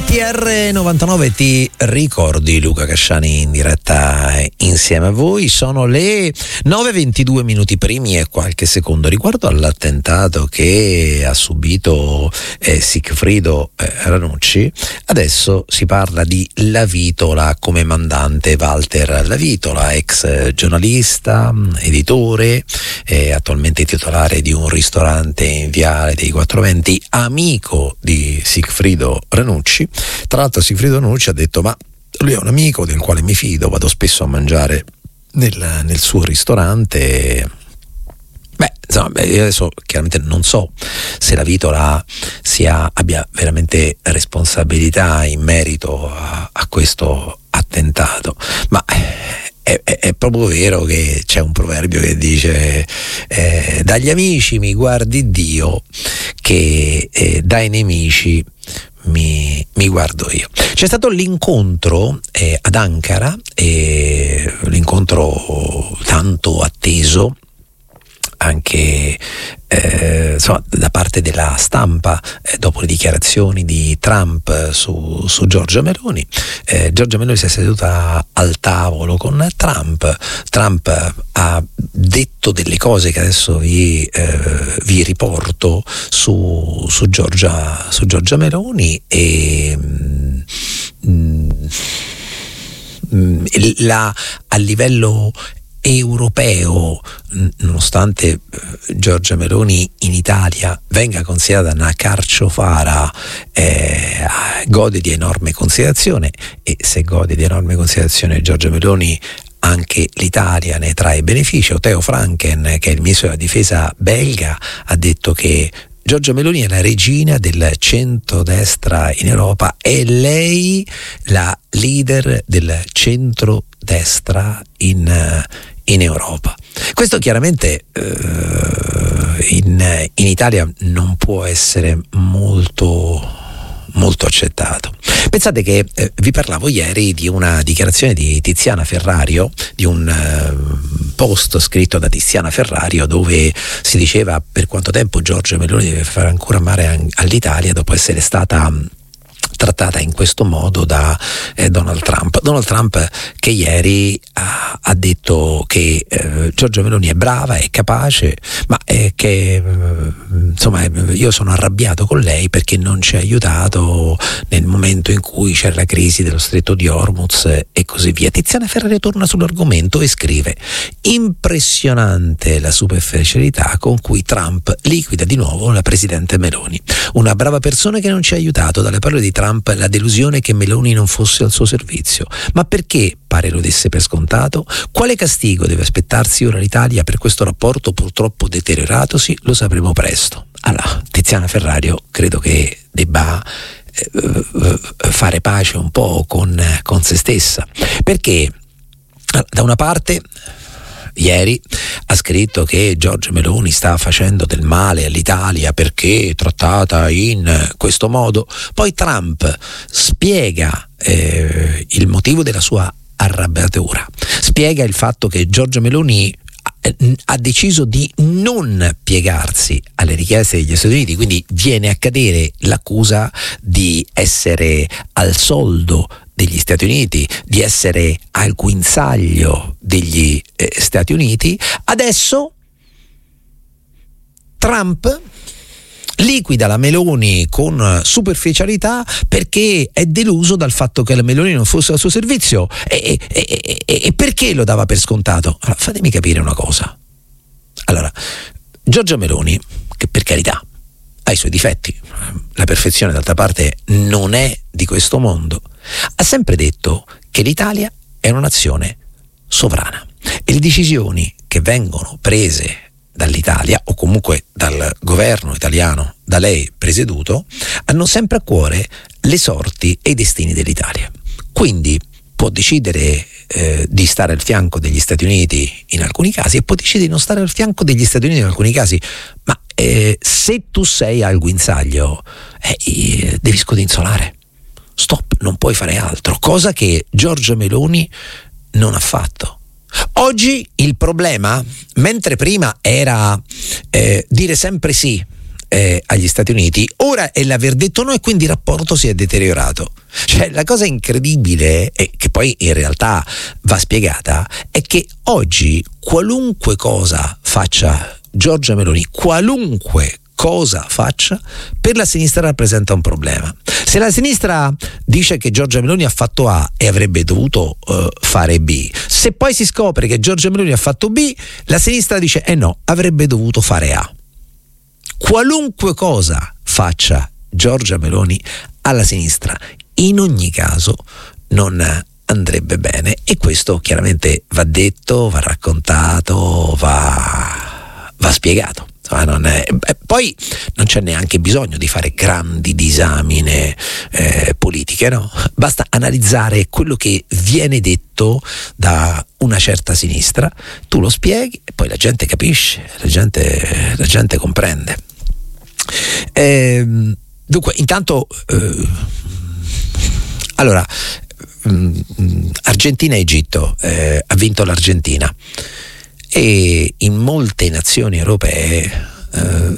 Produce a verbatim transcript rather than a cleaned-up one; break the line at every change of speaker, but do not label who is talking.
T R novantanove, ti ricordi Luca Casciani in diretta insieme a voi. Sono le nove e ventidue minuti primi e qualche secondo. Riguardo all'attentato che ha subito eh, Sigfrido eh, Ranucci, adesso si parla di Lavitola come mandante. Walter Lavitola, ex giornalista, editore, eh, attualmente titolare di un ristorante in Viale dei Quattro Venti, amico di Sigfrido Ranucci. Tra l'altro Sigfrido Ranucci ha detto: ma lui è un amico del quale mi fido, vado spesso a mangiare nel, nel suo ristorante. Beh, insomma, io adesso chiaramente non so se Lavitola sia, abbia veramente responsabilità in merito a, a questo attentato, ma È, è, è proprio vero che c'è un proverbio che dice eh, dagli amici mi guardi Dio, che eh, dai nemici mi, mi guardo io. C'è stato l'incontro eh, ad Ankara, eh, l'incontro tanto atteso anche eh, insomma, da parte della stampa eh, dopo le dichiarazioni di Trump su, su Giorgia Meloni. eh, Giorgia Meloni si è seduta al tavolo con Trump. Trump ha detto delle cose che adesso vi, eh, vi riporto su, su, Giorgia, su Giorgia Meloni e mm, mm, la, a livello europeo, nonostante eh, Giorgia Meloni in Italia venga considerata una carciofara, eh, gode di enorme considerazione, e se gode di enorme considerazione Giorgia Meloni, anche l'Italia ne trae beneficio. Theo Franken, che è il ministro della difesa belga, ha detto che Giorgia Meloni è la regina del centrodestra in Europa, è lei la leader del centrodestra in, in Europa. Questo chiaramente eh, in, in Italia non può essere molto molto accettato. Pensate che eh, vi parlavo ieri di una dichiarazione di Tiziana Ferrario, di un eh, post scritto da Tiziana Ferrario, dove si diceva per quanto tempo Giorgia Meloni deve fare ancora male all'Italia dopo essere stata trattata in questo modo da eh, Donald Trump. Donald Trump che ieri ha, ha detto che eh, Giorgia Meloni è brava, è capace, ma è che eh, insomma io sono arrabbiato con lei perché non ci ha aiutato nel momento in cui c'era la crisi dello stretto di Hormuz e così via. Tiziana Ferrario torna sull'argomento e scrive: impressionante la superficialità con cui Trump liquida di nuovo la presidente Meloni, una brava persona che non ci ha aiutato. Dalle parole di Trump la delusione che Meloni non fosse al suo servizio. Ma perché pare lo desse per scontato? Quale castigo deve aspettarsi ora l'Italia per questo rapporto purtroppo deterioratosi? Lo sapremo presto. Allora, Tiziana Ferrario credo che debba eh, fare pace un po' con, con se stessa, perché da una parte ieri ha scritto che Giorgia Meloni sta facendo del male all'Italia perché è trattata in questo modo. Poi Trump spiega eh, il motivo della sua arrabbiatura, spiega il fatto che Giorgia Meloni ha deciso di non piegarsi alle richieste degli Stati Uniti, quindi viene a cadere l'accusa di essere al soldo degli Stati Uniti, di essere al guinzaglio degli eh, Stati Uniti. Adesso Trump liquida la Meloni con superficialità perché è deluso dal fatto che la Meloni non fosse al suo servizio. E, e, e, e perché lo dava per scontato? Allora, fatemi capire una cosa. Allora, Giorgia Meloni, che per carità ha i suoi difetti, la perfezione d'altra parte non è di questo mondo, ha sempre detto che l'Italia è una nazione sovrana e le decisioni che vengono prese dall'Italia o comunque dal governo italiano da lei presieduto hanno sempre a cuore le sorti e i destini dell'Italia. Quindi può decidere eh, di stare al fianco degli Stati Uniti in alcuni casi e può decidere di non stare al fianco degli Stati Uniti in alcuni casi, ma eh, se tu sei al guinzaglio eh, devi scodinzolare, stop, non puoi fare altro, cosa che Giorgia Meloni non ha fatto. Oggi il problema, mentre prima era eh, dire sempre sì eh, agli Stati Uniti, ora è l'aver detto no e quindi il rapporto si è deteriorato. Cioè, la cosa incredibile, e che poi in realtà va spiegata, è che oggi qualunque cosa faccia Giorgia Meloni, qualunque cosa faccia, per la sinistra rappresenta un problema. Se la sinistra dice che Giorgia Meloni ha fatto A e avrebbe dovuto uh, fare B, se poi si scopre che Giorgia Meloni ha fatto B, la sinistra dice eh no, avrebbe dovuto fare A. Qualunque cosa faccia Giorgia Meloni alla sinistra, in ogni caso non andrebbe bene, e questo chiaramente va detto, va raccontato, va, va spiegato. Non è, poi non c'è neanche bisogno di fare grandi disamine eh, politiche, no? Basta analizzare quello che viene detto da una certa sinistra, tu lo spieghi e poi la gente capisce, la gente, la gente comprende. Eh, dunque, intanto eh, allora Argentina-Egitto, eh, ha vinto l'Argentina, e in molte nazioni europee eh,